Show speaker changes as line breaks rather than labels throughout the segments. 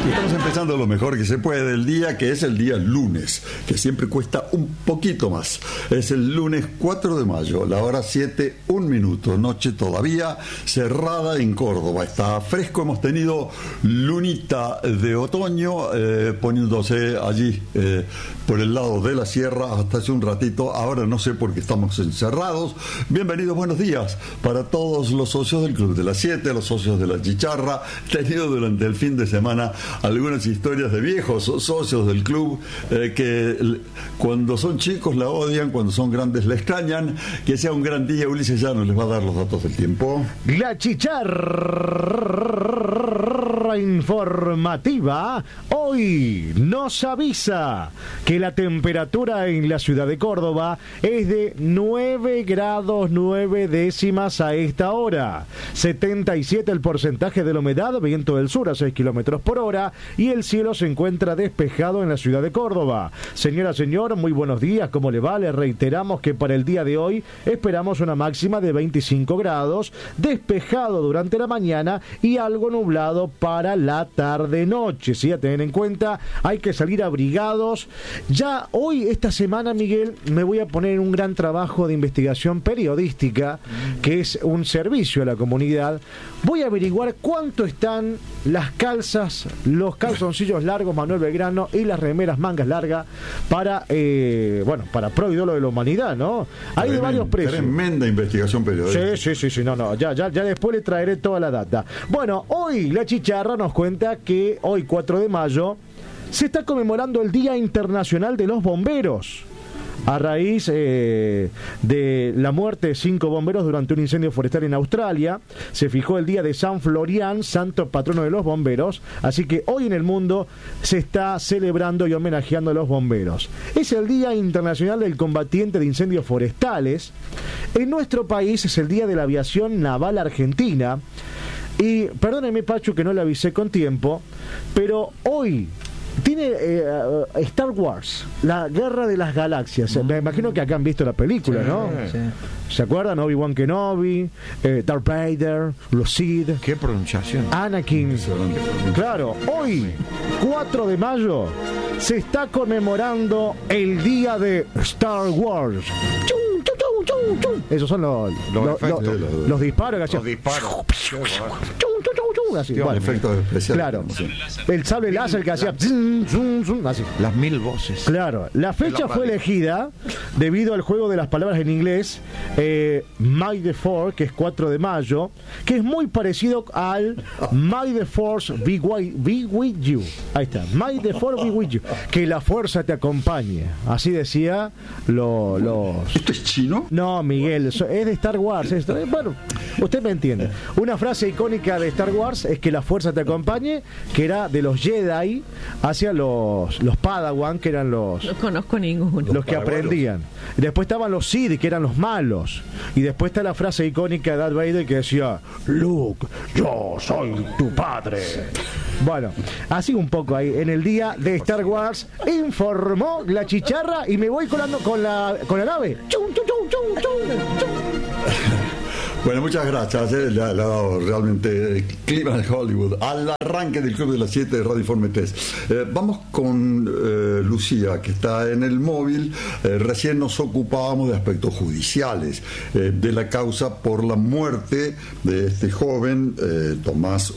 Estamos empezando lo mejor que se puede del día, que es el día lunes, que siempre cuesta un poquito más. Es el lunes 4 de mayo, la hora 7, 1 minuto, noche todavía cerrada en Córdoba. Está fresco, hemos tenido lunita de otoño poniéndose allí por el lado de la sierra hasta hace un ratito. Ahora no sé por qué estamos encerrados. Bienvenidos, buenos días para todos los socios del Club de las 7, los socios de la Chicharra. He tenido durante el fin de semana algunas historias de viejos socios del club que cuando son chicos la odian, cuando son grandes la extrañan. Que sea un gran día. Ulises ya nos les va a dar los datos del tiempo.
La Chicharra informativa hoy nos avisa que la temperatura en la ciudad de Córdoba es de 9 grados 9 décimas a esta hora, 77 el porcentaje de la humedad, viento del sur a 6 kilómetros por hora y el cielo se encuentra despejado en la ciudad de Córdoba. Señora, señor, muy buenos días, ¿cómo le va? Le reiteramos que para el día de hoy esperamos una máxima de 25 grados, despejado durante la mañana y algo nublado para la tarde-noche. ¿Sí? A tener en cuenta, hay que salir abrigados. Ya hoy, esta semana, Miguel, me voy a poner en un gran trabajo de investigación periodística, que es un servicio a la comunidad. Voy a averiguar cuánto están las calzas, los calzoncillos largos Manuel Belgrano y las remeras mangas largas para, para pro ídolo de la humanidad, ¿no? Hay de varios precios.
Tremenda investigación periodística.
Sí, no, ya después le traeré toda la data. Bueno, hoy la Chicharra nos cuenta que hoy, 4 de mayo, se está conmemorando el Día Internacional de los Bomberos. A raíz de la muerte de 5 bomberos durante un incendio forestal en Australia, se fijó el día de San Florian, santo patrono de los bomberos, así que hoy en el mundo se está celebrando y homenajeando a los bomberos. Es el Día Internacional del Combatiente de Incendios Forestales. En nuestro país es el Día de la Aviación Naval Argentina. Y perdóneme, Pachu, que no le avisé con tiempo, pero hoy tiene Star Wars, la Guerra de las Galaxias. Me imagino que acá han visto la película, ¿no?
Sí.
¿Se acuerdan? Obi-Wan Kenobi, Darth Vader, los Sith.
¿Qué pronunciación?
Anakin. Claro, hoy, 4 de mayo, se está conmemorando el día de Star Wars. Esos son los disparos que hacían.
Los disparos.
Así,
Bueno, efectos especiales.
Claro. El sable láser que hacía así.
Las 1000 voces.
Claro. La fecha fue elegida debido al juego de las palabras en inglés May the 4, que es 4 de mayo, que es muy parecido al May the Force be with you. Ahí está. May the Force be with you. Que la fuerza te acompañe. Así decía los...
¿Esto es chino?
No, Miguel, es de Star Wars esto. Bueno, usted me entiende. Una frase icónica de Star Wars es que la fuerza te acompañe, que era de los Jedi hacia los Padawan, que eran los...
No conozco ninguno.
Los que aprendían. Y después estaban los Sith, que eran los malos. Y después está la frase icónica de Darth Vader que decía: Luke, yo soy tu padre. Bueno, así un poco ahí. En el día de Star Wars informó la Chicharra y me voy colando con la nave. ¡Chum, chum, chum, chum, chum, chum!
Bueno, muchas gracias. Le ha dado realmente clima de Hollywood al arranque del Club de las 7 de Radio Informe 3. Vamos con Lucía, que está en el móvil. Recién nos ocupábamos de aspectos judiciales de la causa por la muerte de este joven, Tomás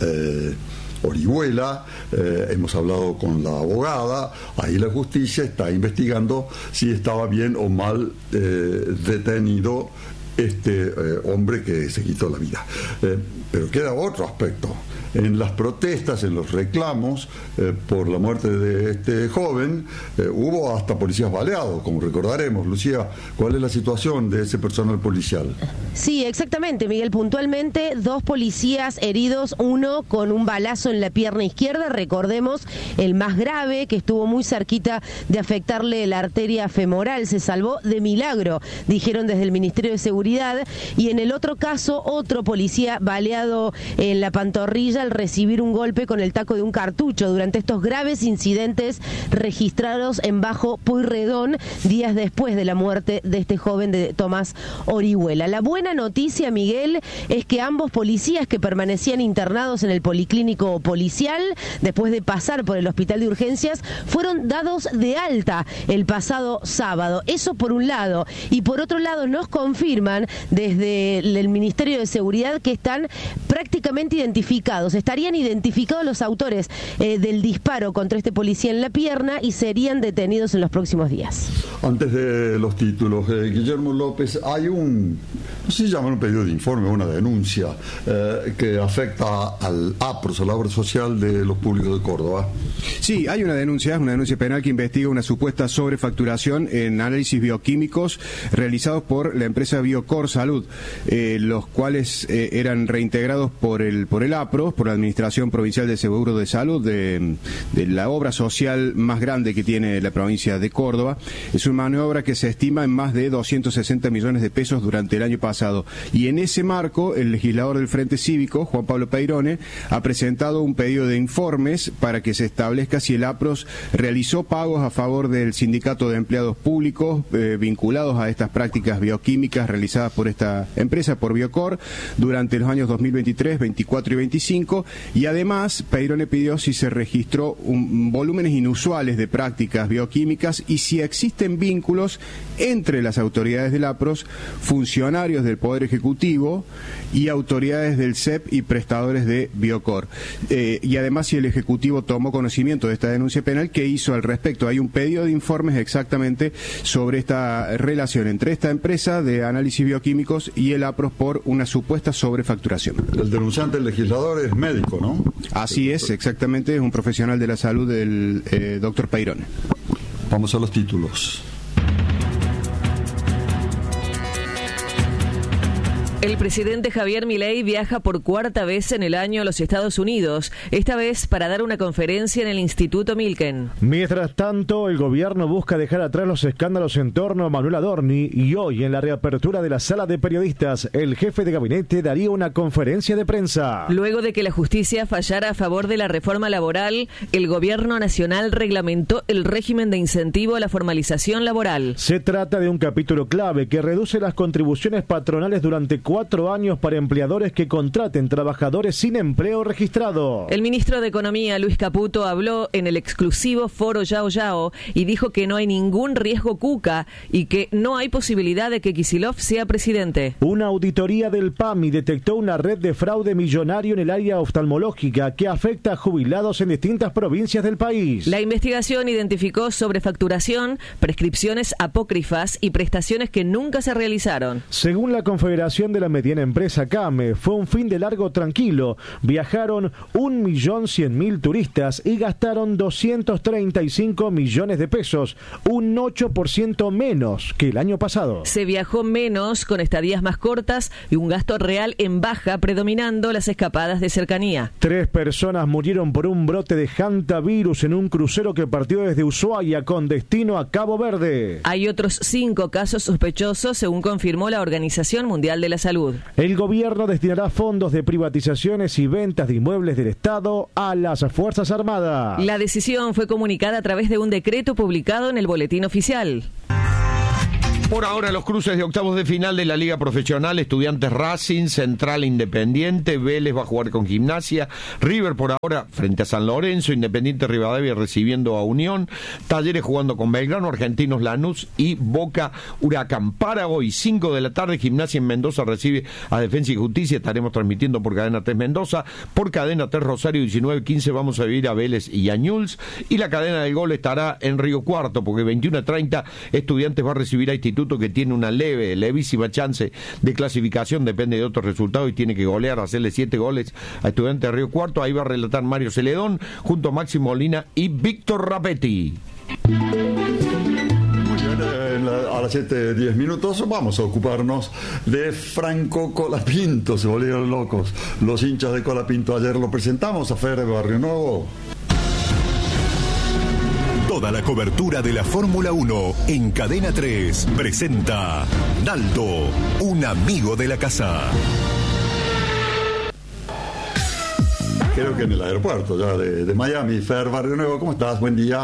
Orihuela. Hemos hablado con la abogada. Ahí la justicia está investigando si estaba bien o mal detenido este hombre que se quitó la vida. Pero queda otro aspecto. En las protestas, en los reclamos por la muerte de este joven, hubo hasta policías baleados, como recordaremos. Lucía, ¿cuál es la situación de ese personal policial?
Sí, exactamente, Miguel. Puntualmente, 2 policías heridos, uno con un balazo en la pierna izquierda, recordemos, el más grave, que estuvo muy cerquita de afectarle la arteria femoral. Se salvó de milagro, dijeron desde el Ministerio de Seguridad seguridad, y en el otro caso, otro policía baleado en la pantorrilla al recibir un golpe con el taco de un cartucho durante estos graves incidentes registrados en Bajo Pueyrredón días después de la muerte de este joven de Tomás Orihuela. La buena noticia, Miguel, es que ambos policías que permanecían internados en el policlínico policial después de pasar por el hospital de urgencias fueron dados de alta el pasado sábado. Eso por un lado, y por otro lado nos confirman desde el Ministerio de Seguridad que están prácticamente identificados, estarían identificados los autores del disparo contra este policía en la pierna y serían detenidos en los próximos días.
Antes de los títulos, Guillermo López, hay no sé si llaman un pedido de informe, una denuncia que afecta al APROS, a la obra social de los públicos de Córdoba.
Sí, hay una denuncia penal que investiga una supuesta sobrefacturación en análisis bioquímicos realizados por la empresa Biocor Salud, los cuales eran reintegrados por el APROS, por la Administración Provincial de Seguro de Salud, de la obra social más grande que tiene la provincia de Córdoba. Es una maniobra que se estima en más de 260 millones de pesos durante el año pasado. Y en ese marco, el legislador del Frente Cívico, Juan Pablo Peirone, ha presentado un pedido de informes para que se establezca si el APROS realizó pagos a favor del sindicato de empleados públicos vinculados a estas prácticas bioquímicas realizadas por esta empresa, por Biocor, durante los años 2023, 24 y 25, y además Peirone pidió si se registró volúmenes inusuales de prácticas bioquímicas y si existen vínculos entre las autoridades del APROS, funcionarios del Poder Ejecutivo y autoridades del CEP y prestadores de Biocor. Y además si el Ejecutivo tomó conocimiento de esta denuncia penal, ¿qué hizo al respecto? Hay un pedido de informes exactamente sobre esta relación entre esta empresa de análisis bioquímicos y el APROS por una supuesta sobrefacturación.
El denunciante, el legislador, es médico, ¿no?
Así es, exactamente, es un profesional de la salud del doctor Peirone.
Vamos a los títulos.
El presidente Javier Milei viaja por cuarta vez en el año a los Estados Unidos, esta vez para dar una conferencia en el Instituto Milken.
Mientras tanto, el gobierno busca dejar atrás los escándalos en torno a Manuel Adorni y hoy, en la reapertura de la sala de periodistas, el jefe de gabinete daría una conferencia de prensa.
Luego de que la justicia fallara a favor de la reforma laboral, el gobierno nacional reglamentó el régimen de incentivo a la formalización laboral.
Se trata de un capítulo clave que reduce las contribuciones patronales durante 4 años para empleadores que contraten trabajadores sin empleo registrado.
El ministro de Economía, Luis Caputo, habló en el exclusivo foro Yao Yao y dijo que no hay ningún riesgo Cuca y que no hay posibilidad de que Kicillof sea presidente.
Una auditoría del PAMI detectó una red de fraude millonario en el área oftalmológica que afecta a jubilados en distintas provincias del país.
La investigación identificó sobrefacturación, prescripciones apócrifas y prestaciones que nunca se realizaron.
Según la Confederación de la mediana empresa CAME, fue un fin de largo tranquilo. Viajaron 1.100.000 turistas y gastaron 235 millones de pesos, un 8% menos que el año pasado.
Se viajó menos, con estadías más cortas y un gasto real en baja, predominando las escapadas de cercanía.
3 personas murieron por un brote de hantavirus en un crucero que partió desde Ushuaia con destino a Cabo Verde.
Hay otros 5 casos sospechosos, según confirmó la Organización Mundial de la Salud.
El gobierno destinará fondos de privatizaciones y ventas de inmuebles del Estado a las Fuerzas Armadas.
La decisión fue comunicada a través de un decreto publicado en el Boletín Oficial.
Por ahora los cruces de octavos de final de la Liga Profesional: Estudiantes Racing, Central Independiente, Vélez va a jugar con Gimnasia, River por ahora frente a San Lorenzo, Independiente Rivadavia recibiendo a Unión, Talleres jugando con Belgrano, Argentinos Lanús y Boca Huracán. Para hoy, 5 de la tarde, Gimnasia en Mendoza recibe a Defensa y Justicia, estaremos transmitiendo por Cadena 3 Mendoza, por Cadena 3 Rosario, 19:15 vamos a vivir a Vélez y a Ñuls, y la cadena del gol estará en Río Cuarto, porque 21:30 Estudiantes va a recibir a Instituto, que tiene una levísima chance de clasificación, depende de otros resultados, y tiene que golear, hacerle 7 goles a Estudiantes de Río Cuarto. Ahí va a relatar Mario Celedón junto a Máximo Molina y Víctor Rapetti.
A las 7:10 minutos vamos a ocuparnos de Franco Colapinto. Se volvieron locos los hinchas de Colapinto. Ayer lo presentamos a Fede Barrio Nuevo.
Toda la cobertura de la Fórmula 1 en Cadena 3 presenta Naldo, un amigo de la casa.
Creo que en el aeropuerto ya de Miami. Fer Barrio Nuevo, ¿cómo estás? Buen día.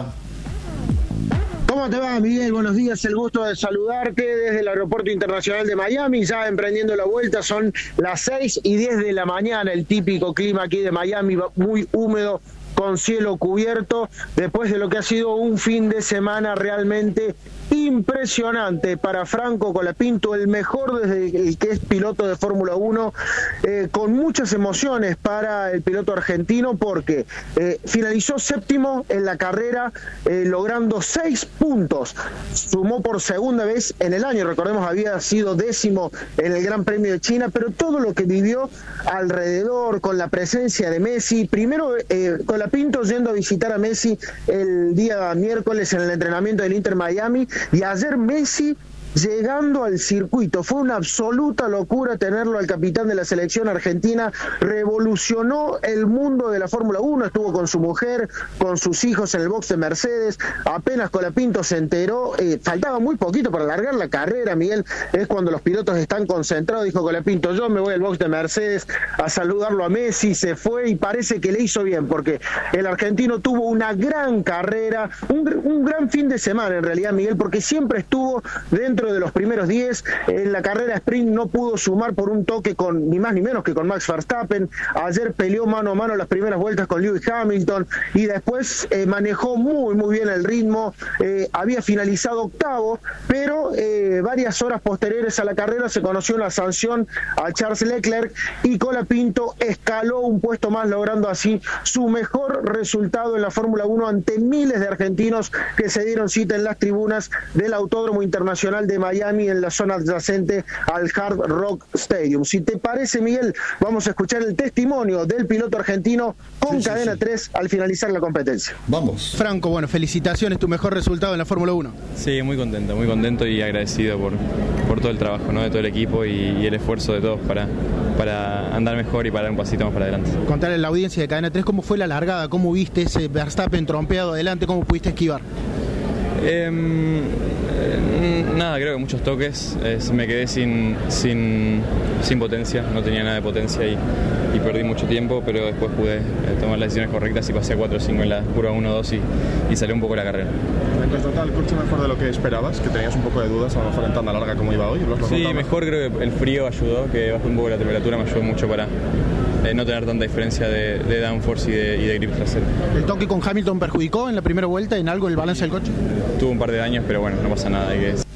¿Cómo te va, Miguel? Buenos días, el gusto de saludarte desde el Aeropuerto Internacional de Miami, ya emprendiendo la vuelta, son las 6:10 de la mañana, el típico clima aquí de Miami, muy húmedo, con cielo cubierto, después de lo que ha sido un fin de semana realmente impresionante para Franco Colapinto, el mejor desde el que es piloto de Fórmula 1, con muchas emociones para el piloto argentino, porque finalizó séptimo en la carrera, logrando 6 puntos, sumó por segunda vez en el año, recordemos había sido décimo en el Gran Premio de China, pero todo lo que vivió alrededor, con la presencia de Messi, primero Colapinto yendo a visitar a Messi el día miércoles en el entrenamiento del Inter Miami, y ayer Messi llegando al circuito. Fue una absoluta locura tenerlo al capitán de la selección argentina, revolucionó el mundo de la Fórmula 1, estuvo con su mujer, con sus hijos en el box de Mercedes, apenas Colapinto se enteró, faltaba muy poquito para largar la carrera, Miguel, es cuando los pilotos están concentrados, dijo Colapinto, yo me voy al box de Mercedes a saludarlo a Messi, se fue y parece que le hizo bien, porque el argentino tuvo una gran carrera, un gran fin de semana en realidad, Miguel, porque siempre estuvo dentro de los primeros 10, en la carrera sprint no pudo sumar por un toque con ni más ni menos que con Max Verstappen, ayer peleó mano a mano las primeras vueltas con Lewis Hamilton y después manejó muy bien el ritmo, había finalizado octavo, pero varias horas posteriores a la carrera se conoció la sanción a Charles Leclerc y Colapinto escaló un puesto más, logrando así su mejor resultado en la Fórmula 1 ante miles de argentinos que se dieron cita en las tribunas del Autódromo Internacional de Miami, en la zona adyacente al Hard Rock Stadium. Si te parece, Miguel, vamos a escuchar el testimonio del piloto argentino con Cadena 3 al finalizar la competencia.
Vamos.
Franco, bueno, felicitaciones, tu mejor resultado en la Fórmula 1.
Sí, muy contento y agradecido por todo el trabajo, ¿no?, de todo el equipo y el esfuerzo de todos para andar mejor y para dar un pasito más para adelante.
Contarle a la audiencia de Cadena 3 cómo fue la largada, cómo viste ese Verstappen trompeado adelante, cómo pudiste esquivar.
Nada, creo que muchos toques, me quedé sin potencia, no tenía nada de potencia y perdí mucho tiempo, pero después pude tomar las decisiones correctas y pasé a 4 o 5 en la curva 1-2 y salió un poco la carrera.
En total, el coche mejor de lo que esperabas, que tenías un poco de dudas a lo mejor en tanda larga como iba hoy.
Sí, mejor, creo que el frío ayudó, que bajó un poco la temperatura, me ayudó mucho para no tener tanta diferencia de downforce y de grip trasero.
¿El toque con Hamilton perjudicó en la primera vuelta en algo el balance del coche?
Tuvo un par de daños, pero bueno, no pasa nada.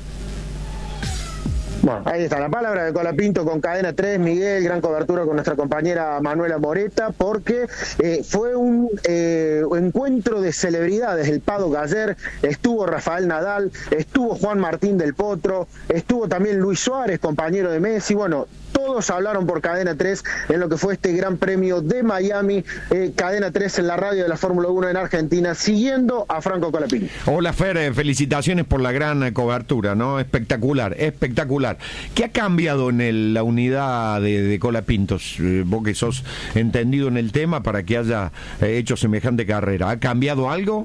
Bueno, ahí está la palabra de Colapinto con Cadena 3, Miguel, gran cobertura con nuestra compañera Manuela Moreta, porque fue un encuentro de celebridades, el Paddock ayer, estuvo Rafael Nadal, estuvo Juan Martín del Potro, estuvo también Luis Suárez, compañero de Messi, bueno, todos hablaron por Cadena 3 en lo que fue este Gran Premio de Miami, Cadena 3 en la radio de la Fórmula 1 en Argentina, siguiendo a Franco Colapinto.
Hola Fer, felicitaciones por la gran cobertura, ¿no? Espectacular. ¿Qué ha cambiado en la unidad de Colapintos? Vos que sos entendido en el tema para que haya hecho semejante carrera, ¿ha cambiado algo?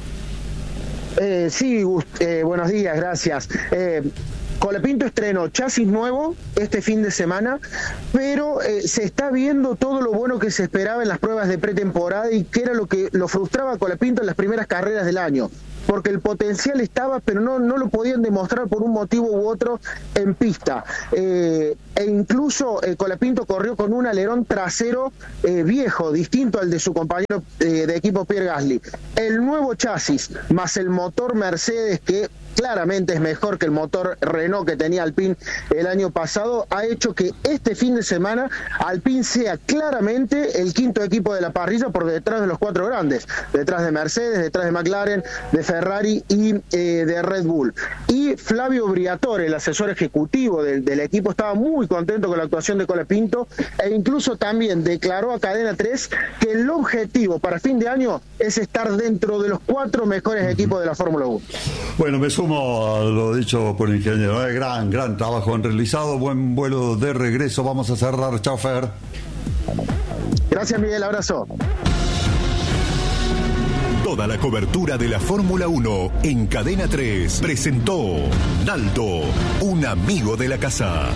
Sí, buenos días, gracias. Colapinto estrenó chasis nuevo este fin de semana, pero se está viendo todo lo bueno que se esperaba en las pruebas de pretemporada y que era lo que lo frustraba a Colapinto en las primeras carreras del año, porque el potencial estaba, pero no lo podían demostrar por un motivo u otro en pista. E incluso Colapinto corrió con un alerón trasero viejo, distinto al de su compañero de equipo Pierre Gasly. El nuevo chasis, más el motor Mercedes, que claramente es mejor que el motor Renault que tenía Alpine el año pasado, ha hecho que este fin de semana Alpine sea claramente el quinto equipo de la parrilla por detrás de los 4 grandes, detrás de Mercedes, detrás de McLaren, de Ferrari y de Red Bull. Y Flavio Briatore, el asesor ejecutivo del equipo, estaba muy contento con la actuación de Colapinto e incluso también declaró a Cadena 3 que el objetivo para fin de año es estar dentro de los 4 mejores equipos de la Fórmula 1.
Bueno, me sumo a lo dicho por el ingeniero. Gran trabajo han realizado, buen vuelo de regreso. Vamos a cerrar. Chao, Fer.
Gracias, Miguel. Abrazo.
Toda la cobertura de la Fórmula 1 en Cadena 3 presentó Naldo, un amigo de la casa.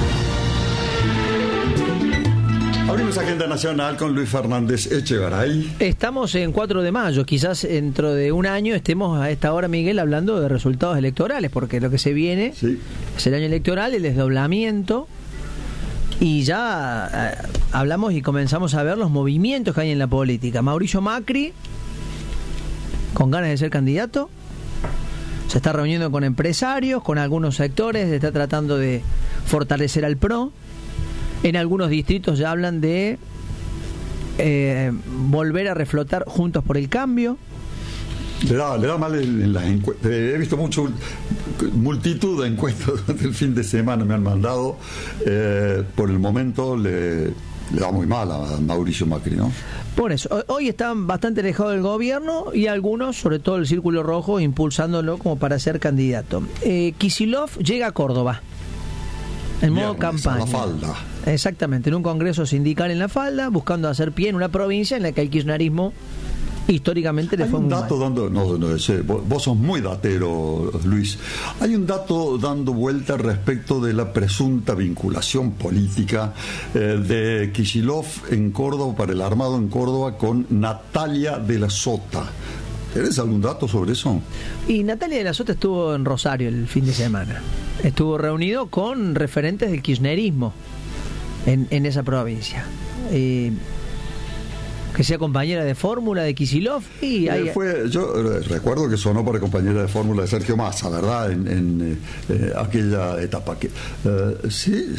Abrimos agenda nacional con Luis Fernández Echegaray.
Estamos en 4 de mayo, quizás dentro de un año estemos a esta hora, Miguel, hablando de resultados electorales, porque lo que se viene es el año electoral, el desdoblamiento, y ya hablamos y comenzamos a ver los movimientos que hay en la política. Mauricio Macri, con ganas de ser candidato, se está reuniendo con empresarios, con algunos sectores, está tratando de fortalecer al PRO. En algunos distritos ya hablan de volver a reflotar Juntos por el Cambio.
Le da mal en las encuestas. He visto multitud de encuestas durante el fin de semana, me han mandado. Por el momento le da muy mal a Mauricio Macri, ¿no?
Por eso, hoy están bastante alejados del gobierno y algunos, sobre todo el Círculo Rojo, impulsándolo como para ser candidato. Kicillof llega a Córdoba en modo campaña.
La Falda.
Exactamente, en un congreso sindical en La Falda, buscando hacer pie en una provincia en la que el kirchnerismo históricamente le fue muy mal.
Vos sos muy datero, Luis. Hay un dato dando vuelta respecto de la presunta vinculación política de Kicillof en Córdoba, para el armado en Córdoba, con Natalia de la Sota. ¿Tienes algún dato sobre eso?
Y Natalia de la Sota estuvo en Rosario el fin de semana. Estuvo reunido con referentes del kirchnerismo en esa provincia. Que sea compañera de fórmula de Kicillof. Y
yo recuerdo que sonó para compañera de fórmula de Sergio Massa, ¿verdad? En aquella etapa. Sí,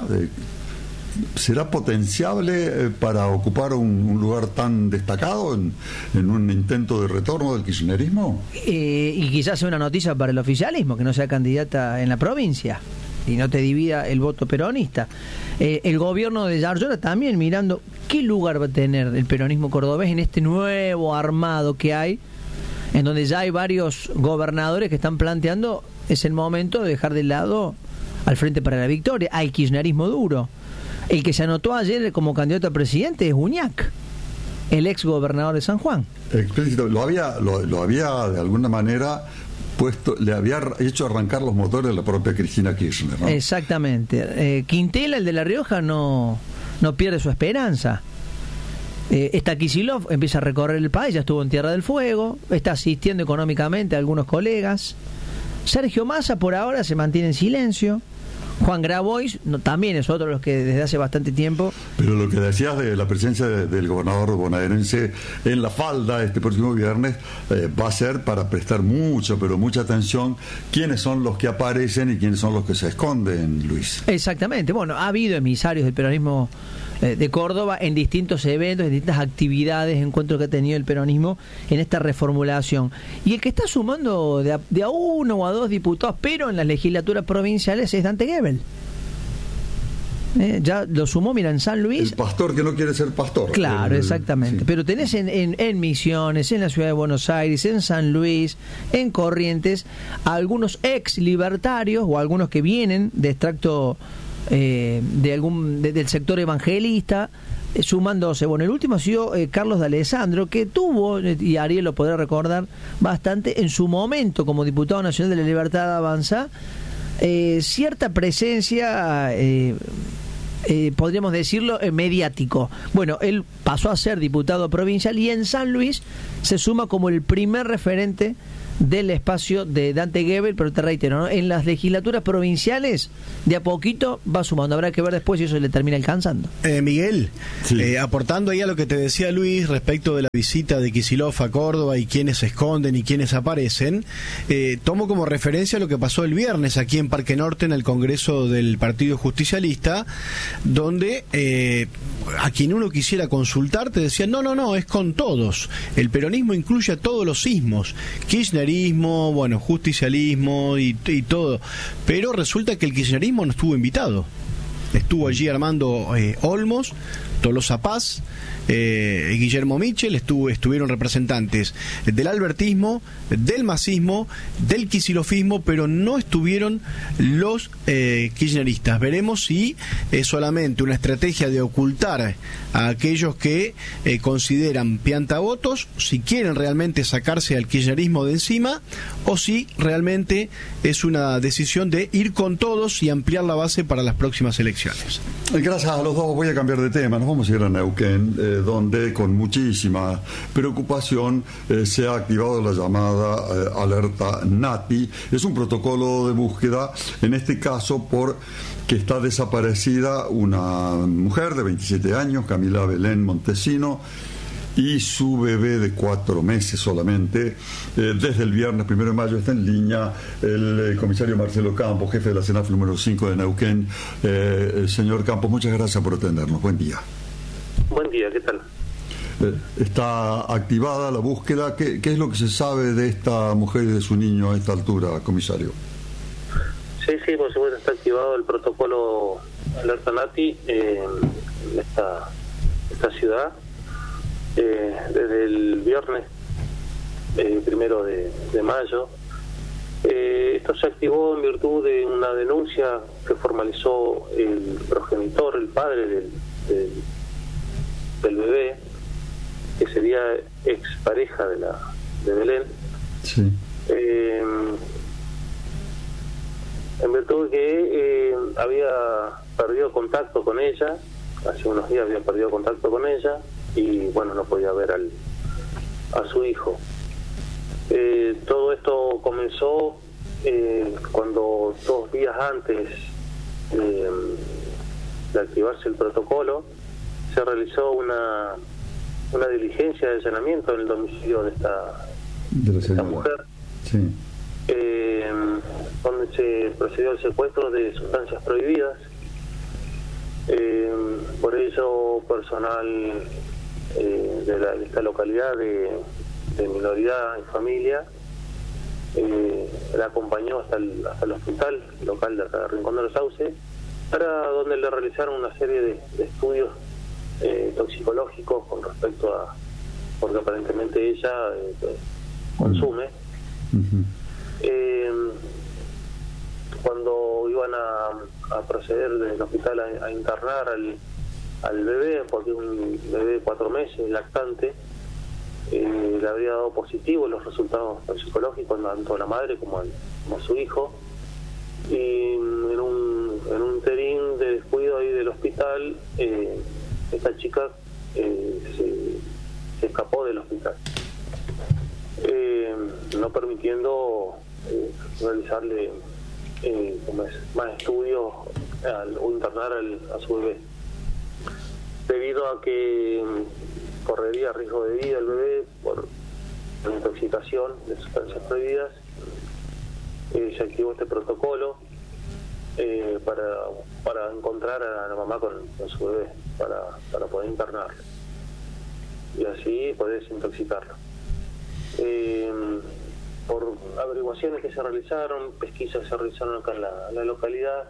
¿será potenciable para ocupar un lugar tan destacado en un intento de retorno del kirchnerismo?
Y quizás sea una noticia para el oficialismo, que no sea candidata en la provincia y no te divida el voto peronista. El gobierno de Yarlora también mirando qué lugar va a tener el peronismo cordobés en este nuevo armado que hay, en donde ya hay varios gobernadores que están planteando es el momento de dejar de lado al Frente para la Victoria, al kirchnerismo duro. El que se anotó ayer como candidato a presidente es Uñac, el ex gobernador de San Juan.
Explícito, lo había de alguna manera le había hecho arrancar los motores de la propia Cristina Kirchner, ¿no?
Exactamente. Quintela, el de La Rioja, no pierde su esperanza. Está Kicillof, empieza a recorrer el país, ya estuvo en Tierra del Fuego, está asistiendo económicamente a algunos colegas. Sergio Massa por ahora se mantiene en silencio. Juan Grabois también es otro de los que desde hace bastante tiempo.
Pero lo que decías de la presencia del gobernador bonaerense en La Falda este próximo viernes va a ser para prestar mucha atención quiénes son los que aparecen y quiénes son los que se esconden, Luis.
Exactamente. Bueno, ha habido emisarios del peronismo de Córdoba en distintos eventos, en distintas actividades, encuentros que ha tenido el peronismo en esta reformulación. Y el que está sumando de a uno o a dos diputados, pero en las legislaturas provinciales, es Dante Gebel. Ya lo sumó, mira, en San Luis.
El pastor que no quiere ser pastor.
Claro, exactamente. Sí. Pero tenés en Misiones, en la ciudad de Buenos Aires, en San Luis, en Corrientes, algunos ex libertarios o algunos que vienen de extracto del sector evangelista, sumándose. Bueno, el último ha sido Carlos de Alessandro, que tuvo, y Ariel lo podrá recordar bastante, en su momento como diputado nacional de la Libertad Avanza, cierta presencia, podríamos decirlo, mediático. Bueno, él pasó a ser diputado provincial y en San Luis se suma como el primer referente del espacio de Dante Gebel, pero te reitero, ¿no? En las legislaturas provinciales de a poquito va sumando, habrá que ver después si eso le termina alcanzando.
Miguel, sí. Aportando ahí a lo que te decía Luis respecto de la visita de Kicillof a Córdoba y quiénes se esconden y quiénes aparecen, tomo como referencia lo que pasó el viernes aquí en Parque Norte en el Congreso del Partido Justicialista, donde a quien uno quisiera consultar te decían no, es con todos, el peronismo incluye a todos los ismos, kirchnerismo, bueno, justicialismo y todo, pero resulta que el kirchnerismo no estuvo invitado. Estuvo allí Armando Olmos, Tolosa Paz, Guillermo Michel, estuvieron representantes del albertismo, del masismo, del kicilofismo, pero no estuvieron los kirchneristas. Veremos si es solamente una estrategia de ocultar a aquellos que consideran piantavotos, si quieren realmente sacarse al kirchnerismo de encima, o si realmente es una decisión de ir con todos y ampliar la base para las próximas elecciones.
Gracias a los dos. Voy a cambiar de tema. Nos vamos a ir a Neuquén, donde con muchísima preocupación se ha activado la llamada alerta NATI. Es un protocolo de búsqueda, en este caso porque está desaparecida una mujer de 27 años, Camila Belén Montesino, y su bebé de 4 meses solamente. Desde el viernes 1 de mayo está en línea el comisario Marcelo Campos, jefe de la CENAF número 5 de Neuquén. Señor Campos, muchas gracias por atendernos. Buen día.
Buen día, ¿qué tal?
Está activada la búsqueda. ¿Qué es lo que se sabe de esta mujer y de su niño a esta altura, comisario?
Sí, por supuesto está activado el protocolo Alerta Nati en esta ciudad. Desde el viernes 1 de mayo. Esto se activó en virtud de una denuncia que formalizó el progenitor, el padre del bebé, que sería expareja de Belén.
Sí.
En virtud de que había perdido contacto con ella, hace unos días había perdido contacto con ella, y bueno, no podía ver a su hijo. Todo esto comenzó cuando 2 días antes de activarse el protocolo se realizó una diligencia de allanamiento en el domicilio de esta mujer,
sí.
Donde se procedió al secuestro de sustancias prohibidas. Por ello, personal de esta localidad de minoridad y familia la acompañó hasta el hospital local de acá de Rincón de los Sauces, para donde le realizaron una serie de estudios toxicológicos con respecto a, porque aparentemente ella consume. Cuando iban a proceder desde el hospital a internar al bebé, porque es un bebé de 4 meses, lactante, le habría dado positivo los resultados toxicológicos tanto a la madre como a su hijo, y en un interín de descuido ahí del hospital, esta chica se escapó del hospital, no permitiendo realizarle más estudios o internar a su bebé, debido a que correría riesgo de vida el bebé por intoxicación de sustancias prohibidas. Se activó este protocolo para encontrar a la mamá con su bebé, para poder internarlo y así poder desintoxicarlo. Por averiguaciones que se realizaron, pesquisas que se realizaron acá en la localidad,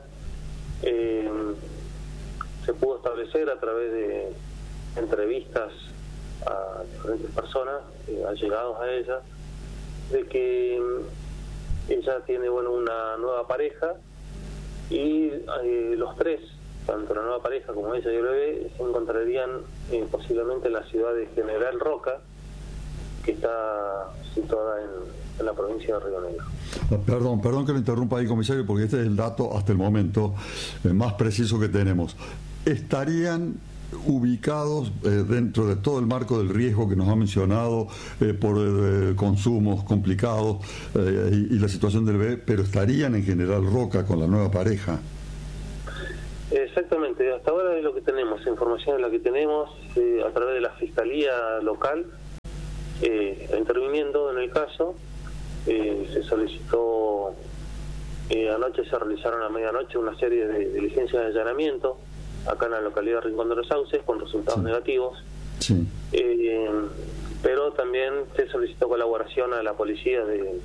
se pudo establecer a través de entrevistas a diferentes personas allegados a ella, de que ella tiene una nueva pareja, y los tres, tanto la nueva pareja como ella y el bebé, se encontrarían posiblemente en la ciudad de General Roca, que está situada en la provincia de Río Negro.
Perdón que lo interrumpa ahí, comisario, porque este es el dato hasta el momento más preciso que tenemos. ¿Estarían ubicados dentro de todo el marco del riesgo que nos ha mencionado por consumos complicados y la situación del bebé, pero estarían en General Roca con la nueva pareja?
Exactamente, hasta ahora es lo que tenemos, información es la que tenemos, a través de la Fiscalía local interviniendo en el caso. Se solicitó, anoche se realizaron a medianoche una serie de diligencias de allanamiento acá en la localidad de Rincón de los Sauces con resultados negativos.
Sí.
Pero también se solicitó colaboración a la policía de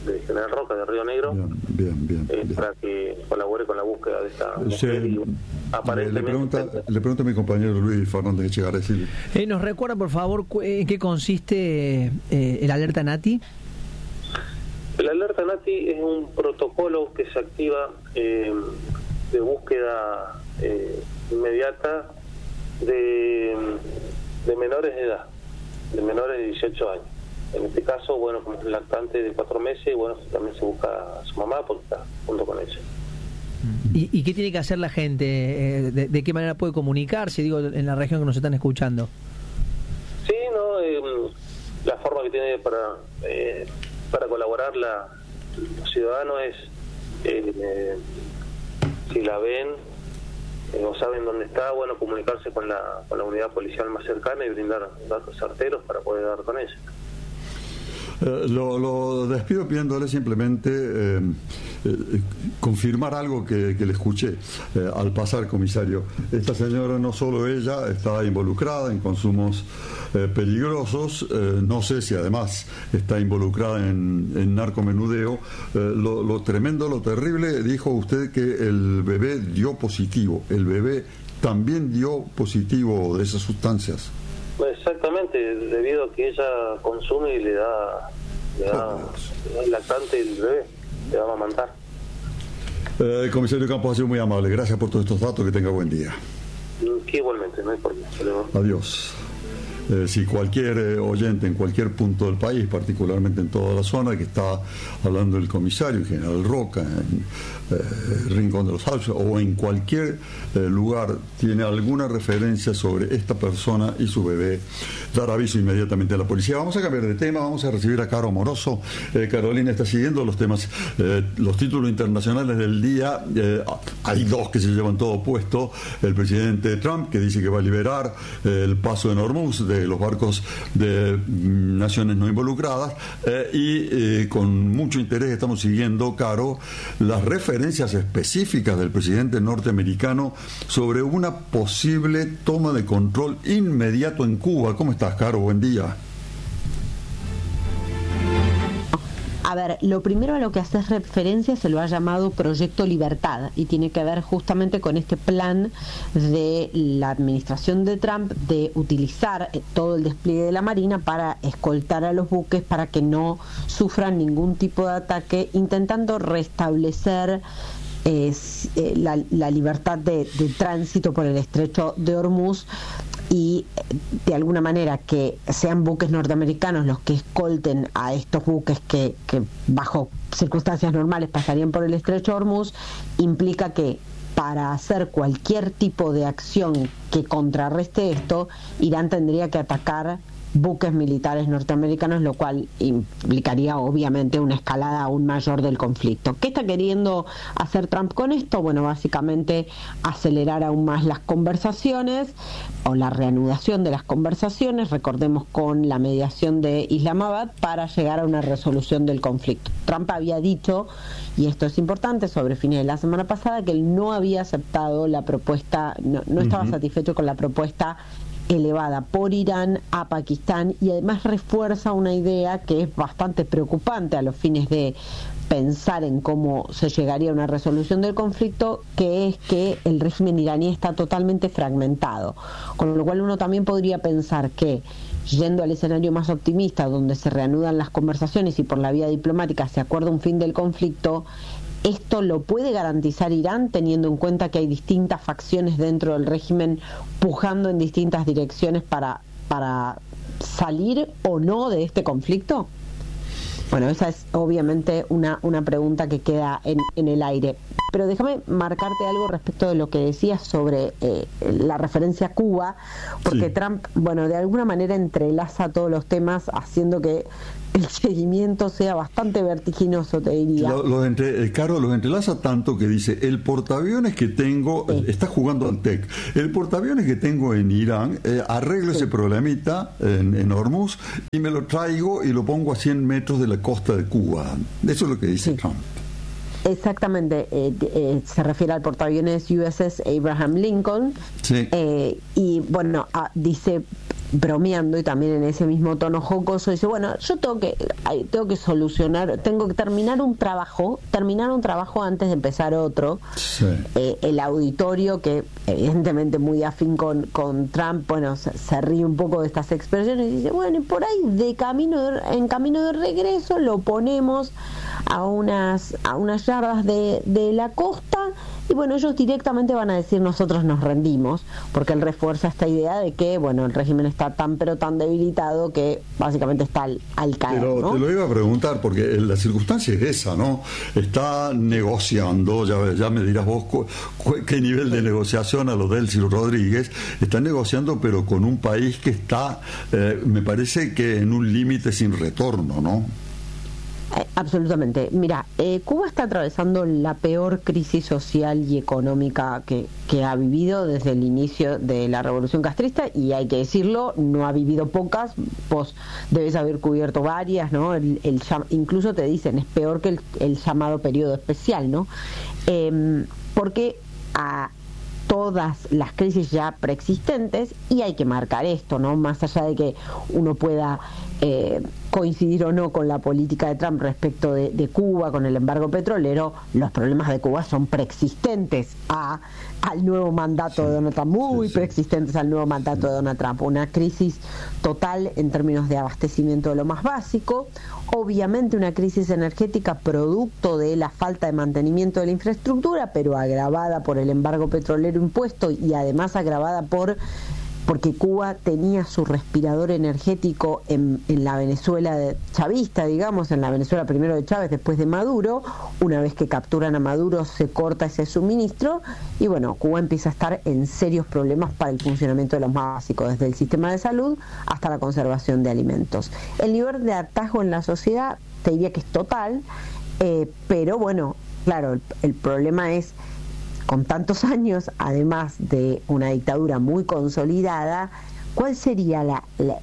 de General Roca, de Río Negro,
bien.
para que colabore con la búsqueda de esta mujer.
Le pregunto a mi compañero Luis Fernández Echegaray.
¿Nos recuerda, por favor, en qué consiste el alerta Nati?
El alerta Nati es un protocolo que se activa de búsqueda inmediata de menores de edad, de menores de 18 años. En este caso, bueno, como es lactante de 4 meses, bueno, también se busca a su mamá porque está junto con ella.
¿Y qué tiene que hacer la gente? ¿De qué manera puede comunicarse, digo, en la región que nos están escuchando?
Sí, no, la forma que tiene para colaborar los ciudadanos es, si la ven o saben dónde está, bueno, comunicarse con la unidad policial más cercana y brindar datos certeros para poder dar con ella.
Lo despido pidiéndole simplemente confirmar algo que le escuché al pasar, comisario. Esta señora, no solo ella, está involucrada en consumos peligrosos, no sé si además está involucrada en narcomenudeo. Lo tremendo, lo terrible, dijo usted que el bebé dio positivo. ¿El bebé también dio positivo de esas sustancias?
Exactamente, debido a que ella consume y le da lactante el bebé, le va a amamantar.
Comisario Campos, ha sido muy amable. Gracias por todos estos datos. Que tenga buen día.
Que igualmente, no hay problema.
Adiós. Si cualquier oyente en cualquier punto del país, particularmente en toda la zona que está hablando el comisario, en General Roca, en Rincón de los Alpes o en cualquier lugar, tiene alguna referencia sobre esta persona y su bebé, dar aviso inmediatamente a la policía. Vamos a cambiar de tema, vamos a recibir a Caro Moroso. Carolina está siguiendo los temas, los títulos internacionales del día. Hay dos que se llevan todo puesto. El presidente Trump, que dice que va a liberar el paso en Hormuz de los barcos de naciones no involucradas, y con mucho interés estamos siguiendo, Caro, las referencias específicas del presidente norteamericano sobre una posible toma de control inmediato en Cuba. ¿Cómo estás, Caro? Buen día.
A ver, lo primero a lo que haces referencia se lo ha llamado Proyecto Libertad y tiene que ver justamente con este plan de la administración de Trump de utilizar todo el despliegue de la Marina para escoltar a los buques para que no sufran ningún tipo de ataque, intentando restablecer la libertad de tránsito por el estrecho de Hormuz y de alguna manera que sean buques norteamericanos los que escolten a estos buques que bajo circunstancias normales pasarían por el estrecho de Hormuz, implica que para hacer cualquier tipo de acción que contrarreste esto, Irán tendría que atacar buques militares norteamericanos, lo cual implicaría obviamente una escalada aún mayor del conflicto. ¿Qué está queriendo hacer Trump con esto? Bueno, básicamente acelerar aún más las conversaciones o la reanudación de las conversaciones, recordemos con la mediación de Islamabad, para llegar a una resolución del conflicto. Trump había dicho, y esto es importante, sobre fines de la semana pasada, que él no había aceptado la propuesta, no estaba satisfecho con la propuesta elevada por Irán a Pakistán, y además refuerza una idea que es bastante preocupante a los fines de pensar en cómo se llegaría a una resolución del conflicto, que es que el régimen iraní está totalmente fragmentado, con lo cual uno también podría pensar que, yendo al escenario más optimista, donde se reanudan las conversaciones y por la vía diplomática se acuerda un fin del conflicto, ¿esto lo puede garantizar Irán, teniendo en cuenta que hay distintas facciones dentro del régimen pujando en distintas direcciones para salir o no de este conflicto? Bueno, esa es obviamente una pregunta que queda en el aire. Pero déjame marcarte algo respecto de lo que decías sobre la referencia a Cuba, porque sí, Trump, bueno, de alguna manera entrelaza todos los temas, haciendo que el seguimiento sea bastante vertiginoso, te diría.
Caro, los entrelaza tanto que dice, el portaaviones que tengo, está jugando al TEC, el portaaviones que tengo en Irán, arreglo ese problemita en Hormuz y me lo traigo y lo pongo a 100 metros de la costa de Cuba. Eso es lo que dice Trump.
Exactamente, se refiere al portaaviones USS Abraham Lincoln.
Sí.
Y bueno, dice, bromeando y también en ese mismo tono jocoso, dice, bueno, yo tengo que solucionar, tengo que terminar un trabajo antes de empezar otro.
Sí.
El auditorio, que evidentemente muy afín con Trump, bueno, se ríe un poco de estas expresiones y dice, bueno, y por ahí en camino de regreso lo ponemos a unas yardas de la costa, y bueno, ellos directamente van a decir, nosotros nos rendimos, porque él refuerza esta idea de que, bueno, el régimen está tan debilitado que básicamente está al caer,
pero
¿no?
te lo iba a preguntar, porque la circunstancia es esa, ¿no? Está negociando, ya me dirás vos qué nivel de negociación a lo de Delcy Rodríguez, está negociando, pero con un país que está, me parece que en un límite sin retorno, ¿no?
Absolutamente. Mira, Cuba está atravesando la peor crisis social y económica que ha vivido desde el inicio de la revolución castrista, y hay que decirlo, no ha vivido pocas, vos debes haber cubierto varias, ¿no? Incluso te dicen, es peor que el llamado periodo especial, ¿no? Porque a todas las crisis ya preexistentes, y hay que marcar esto, ¿no? Más allá de que uno pueda coincidir o no con la política de Trump respecto de Cuba, con el embargo petrolero, los problemas de Cuba son preexistentes al nuevo mandato de Donald Trump, muy preexistentes al nuevo mandato de Donald Trump. Una crisis total en términos de abastecimiento de lo más básico, obviamente una crisis energética producto de la falta de mantenimiento de la infraestructura, pero agravada por el embargo petrolero impuesto, y además agravada porque Cuba tenía su respirador energético en la Venezuela chavista, digamos, en la Venezuela primero de Chávez, después de Maduro. Una vez que capturan a Maduro, se corta ese suministro, y bueno, Cuba empieza a estar en serios problemas para el funcionamiento de los más básicos, desde el sistema de salud hasta la conservación de alimentos. El nivel de hartazgo en la sociedad, te diría que es total, pero bueno, claro, el problema es, con tantos años, además de una dictadura muy consolidada, ¿cuál sería la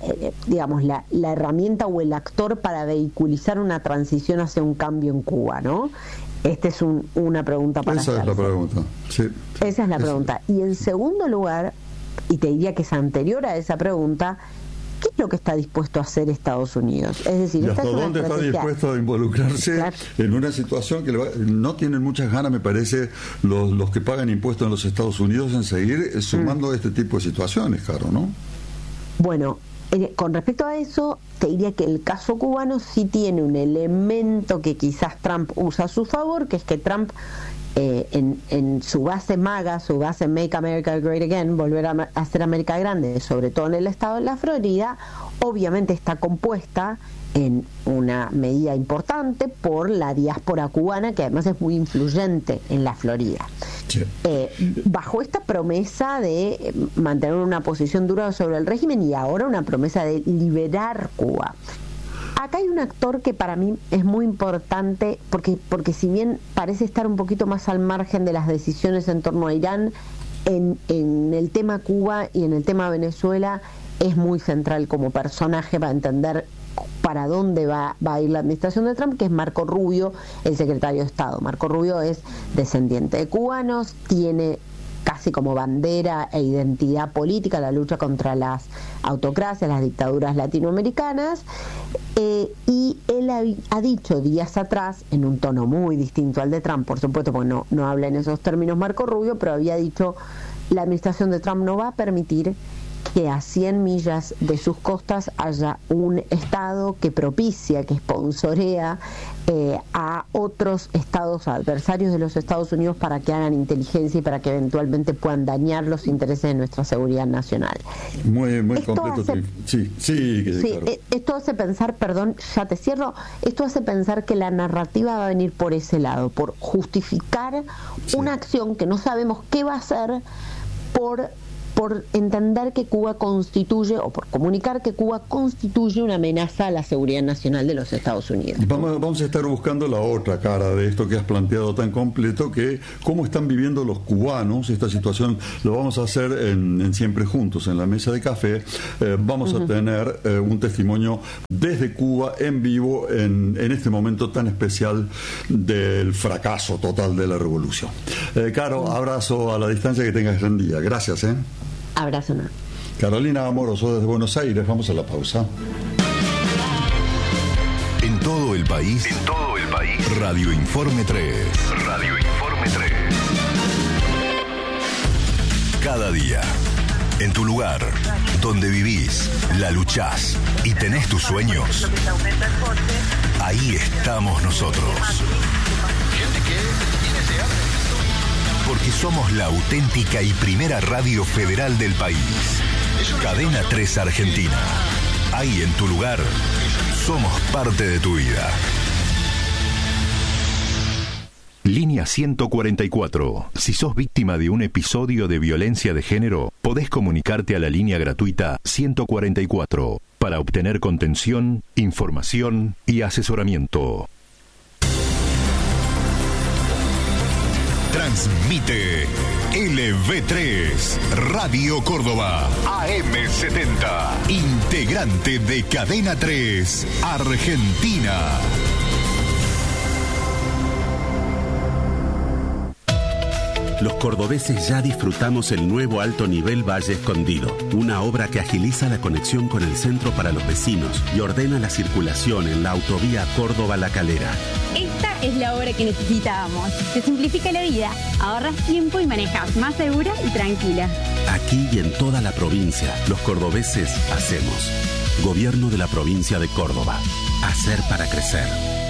herramienta o el actor para vehiculizar una transición hacia un cambio en Cuba, ¿no? Esta es una pregunta para hacerse.
Esa es la pregunta, sí.
Esa es la pregunta. Y en segundo lugar, y te diría que es anterior a esa pregunta, ¿qué es lo que está dispuesto a hacer Estados Unidos? Es decir,
¿y hasta dónde está dispuesto a involucrarse en una situación que no tienen muchas ganas, me parece, los que pagan impuestos en los Estados Unidos, en seguir sumando este tipo de situaciones, Caro, ¿no?
Bueno, con respecto a eso, te diría que el caso cubano sí tiene un elemento que quizás Trump usa a su favor, que es que Trump, en su base MAGA, su base Make America Great Again, volver a hacer América grande, sobre todo en el estado de la Florida, obviamente está compuesta en una medida importante por la diáspora cubana, que además es muy influyente en la Florida. Sí. Bajo esta promesa de mantener una posición dura sobre el régimen, y ahora una promesa de liberar Cuba. Acá hay un actor que para mí es muy importante, porque si bien parece estar un poquito más al margen de las decisiones en torno a Irán, en el tema Cuba y en el tema Venezuela es muy central como personaje para entender para dónde va a ir la administración de Trump, que es Marco Rubio, el secretario de Estado. Marco Rubio es descendiente de cubanos, tiene casi como bandera e identidad política la lucha contra las autocracias, las dictaduras latinoamericanas, y él ha dicho días atrás, en un tono muy distinto al de Trump, por supuesto, porque no habla en esos términos Marco Rubio, pero había dicho, la administración de Trump no va a permitir que a 100 millas de sus costas haya un Estado que propicia, que sponsorea a otros estados adversarios de los Estados Unidos para que hagan inteligencia y para que eventualmente puedan dañar los intereses de nuestra seguridad nacional.
Muy completo.
Esto hace pensar, perdón, ya te cierro, esto hace pensar que la narrativa va a venir por ese lado, por justificar una acción que no sabemos qué va a hacer, por entender que Cuba constituye, o por comunicar que Cuba constituye una amenaza a la seguridad nacional de los Estados Unidos.
Vamos a estar buscando la otra cara de esto que has planteado tan completo, que cómo están viviendo los cubanos esta situación. Lo vamos a hacer en Siempre Juntos, en la mesa de café. Vamos a tener un testimonio desde Cuba en vivo en este momento tan especial del fracaso total de la revolución. Caro, abrazo a la distancia, que tengas gran día. Gracias.
Abrazo.
Carolina Amoroso desde Buenos Aires. Vamos a la pausa.
En todo el país. Radio Informe 3. Cada día, en tu lugar, donde vivís, la luchás y tenés tus sueños, ahí estamos nosotros. Porque somos la auténtica y primera radio federal del país. Cadena 3 Argentina. Ahí en tu lugar, somos parte de tu vida. Línea 144. Si sos víctima de un episodio de violencia de género, podés comunicarte a la línea gratuita 144 para obtener contención, información y asesoramiento. Transmite LV3 Radio Córdoba AM70, integrante de Cadena 3 Argentina.
Los cordobeses ya disfrutamos el nuevo alto nivel Valle Escondido, una obra que agiliza la conexión con el centro para los vecinos y ordena la circulación en la autovía Córdoba-La Calera.
Esta es la obra que necesitábamos. Te simplifica la vida, ahorras tiempo y manejas más segura y tranquila.
Aquí y en toda la provincia, los cordobeses hacemos. Gobierno de la provincia de Córdoba. Hacer para crecer.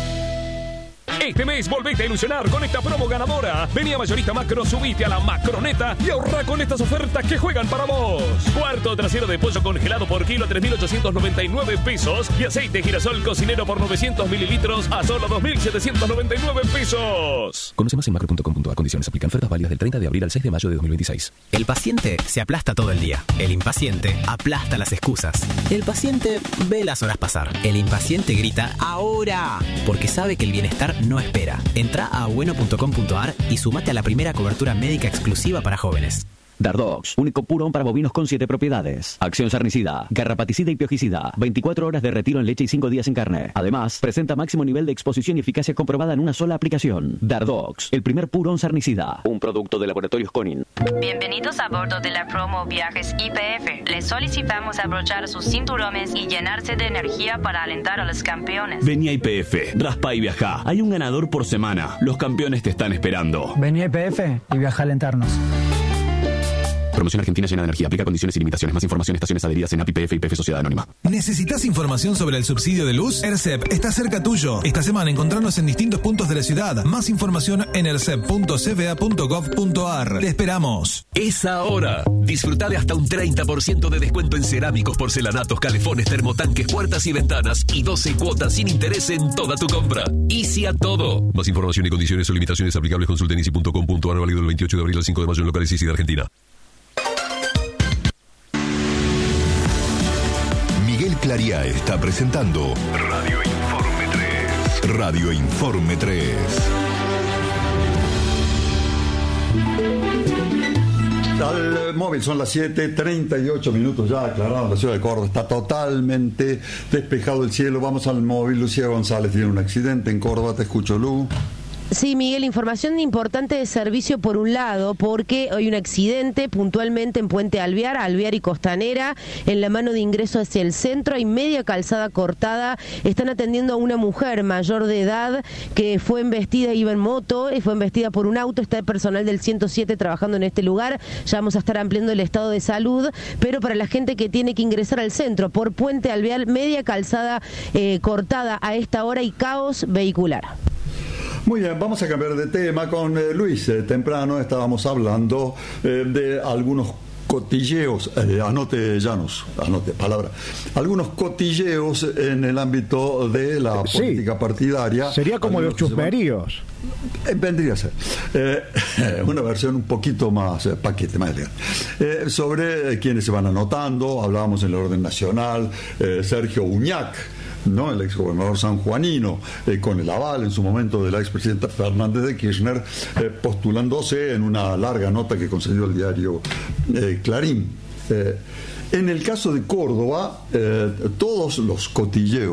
Este mes volvete a ilusionar con esta promo ganadora. Vení a Mayorista Macro, subite a la Macroneta y ahorra con estas ofertas que juegan para vos. Cuarto trasero de pollo congelado por kilo a 3.899 pesos y aceite girasol cocinero por 900 mililitros a solo 2.799 pesos.
Conoce más en macro.com.ar. Condiciones aplican. Ofertas válidas del 30 de abril al 6 de mayo de 2026.
El paciente se aplasta todo el día. El impaciente aplasta las excusas. El paciente ve las horas pasar. El impaciente grita ¡ahora! Porque sabe que el bienestar no espera. Entra a bueno.com.ar y sumate a la primera cobertura médica exclusiva para jóvenes.
Dardox, único purón para bovinos con 7 propiedades. Acción sarnicida, garrapaticida y piojicida. 24 horas de retiro en leche y 5 días en carne. Además, presenta máximo nivel de exposición y eficacia comprobada en una sola aplicación. Dardox, el primer purón sarnicida. Un producto de Laboratorios Conin.
Bienvenidos a bordo de la promo Viajes YPF. Les solicitamos abrochar sus cinturones y llenarse de energía para alentar a los campeones.
Vení a YPF, raspa y viajá. Hay un ganador por semana. Los campeones te están esperando.
Vení a YPF y viaja a alentarnos.
Promoción Argentina llena de energía. Aplica condiciones y limitaciones. Más información, estaciones adheridas en API PF y PF Sociedad Anónima.
¿Necesitas información sobre el subsidio de luz? ERCEP está cerca tuyo. Esta semana encontrarnos en distintos puntos de la ciudad. Más información en ercep.cba.gov.ar. Te esperamos.
Es ahora. Disfruta de hasta un 30% de descuento en cerámicos, porcelanatos, calefones, termotanques, puertas y ventanas y 12 cuotas sin interés en toda tu compra. Easy a todo. Más información y condiciones o limitaciones aplicables consulta en easy.com.ar, válido del 28 de abril al 5 de mayo en locales Easy de Argentina.
Miguel Clariá está presentando Radio Informe 3. Radio Informe 3.
Al móvil son las 7:38 minutos ya aclarado. La ciudad de Córdoba está totalmente despejado el cielo. Vamos al móvil. Lucía González tiene un accidente en Córdoba. Te escucho, Lu.
Sí, Miguel, información importante de servicio por un lado, porque hay un accidente puntualmente en Puente Alvear y Costanera, en la mano de ingreso hacia el centro, hay media calzada cortada, están atendiendo a una mujer mayor de edad que fue embestida, iba en moto, fue embestida por un auto, está el personal del 107 trabajando en este lugar, ya vamos a estar ampliando el estado de salud, pero para la gente que tiene que ingresar al centro por Puente Alvear, media calzada cortada a esta hora y caos vehicular.
Muy bien, vamos a cambiar de tema con Luis. Temprano estábamos hablando de algunos cotilleos, anote Llanos, anote palabra, algunos cotilleos en el ámbito de la política partidaria.
Sería como los chusmeríos.
Vendría a ser una versión un poquito más paquete, más elegante, sobre quienes se van anotando. Hablábamos en el orden nacional, Sergio Uñac, ¿no? El exgobernador sanjuanino, con el aval en su momento de la expresidenta Fernández de Kirchner, postulándose en una larga nota que concedió el diario Clarín. En el caso de Córdoba, todos los cotilleos